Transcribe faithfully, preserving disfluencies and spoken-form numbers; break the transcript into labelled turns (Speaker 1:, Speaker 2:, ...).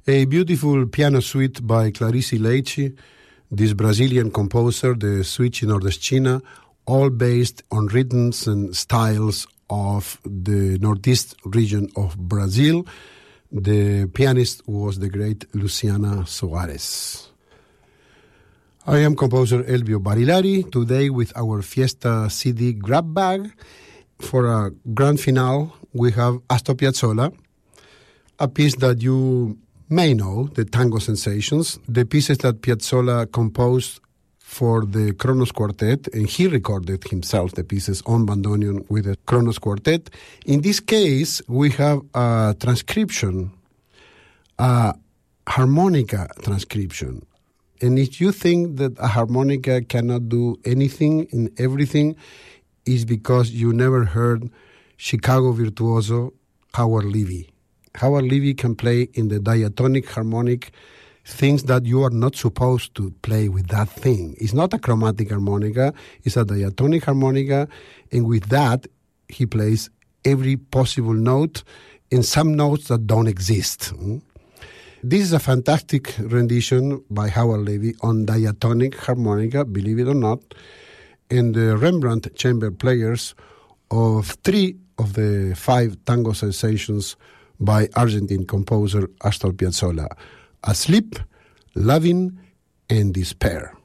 Speaker 1: A beautiful piano suite by Clarice Leite, this Brazilian composer, the Suite Nordestina, all based on rhythms and styles of the northeast region of Brazil. The pianist was the great Luciana Soares. I am composer Elvio Barilari, today with our Fiesta C D grab bag. For a grand finale, we have Astor Piazzolla, a piece that you may know, the Tango Sensations, the pieces that Piazzolla composed for the Kronos Quartet, and he recorded himself the pieces on bandoneon with the Kronos Quartet. In this case, we have a transcription, a harmonica transcription. And if you think that a harmonica cannot do anything and everything, is because you never heard Chicago virtuoso Howard Levy. Howard Levy can play in the diatonic harmonic things that you are not supposed to play with that thing. It's not a chromatic harmonica, it's a diatonic harmonica, and with that, he plays every possible note and some notes that don't exist. This is a fantastic rendition by Howard Levy on diatonic harmonica, believe it or not, and the Rembrandt Chamber Players of three of the five tango sensations by Argentine composer Astor Piazzolla: Asleep, Loving, and Despair.